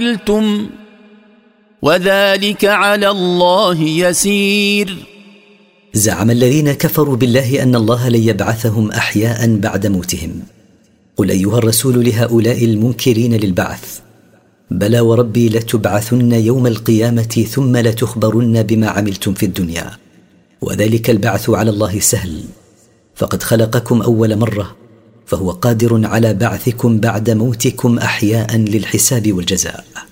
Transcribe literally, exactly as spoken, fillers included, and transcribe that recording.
عملتم وذلك على الله يسير. زعم الذين كفروا بالله أن الله لن يبعثهم أحياء بعد موتهم. قل أيها الرسول لهؤلاء المنكرين للبعث: بلى وربي لتبعثن يوم القيامة ثم لتخبرن بما عملتم في الدنيا، وذلك البعث على الله سهل، فقد خلقكم أول مرة، فهو قادر على بعثكم بعد موتكم أحياء للحساب والجزاء.